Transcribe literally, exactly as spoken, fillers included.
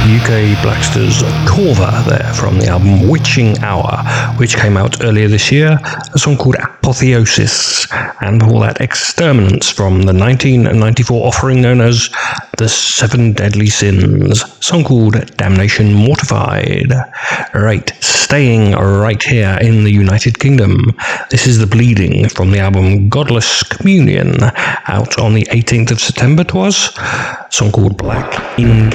U K Blacksters Corva there from the album Witching Hour, which came out earlier this year, a song called Apotheosis, and all that Exterminants from the nineteen ninety-four offering known as The Seven Deadly Sins, a song called Damnation Mortified. Right, staying right here in the United Kingdom, this is The Bleeding from the album Godless Communion, out on the eighteenth of September 'twas, a song called Black Influence.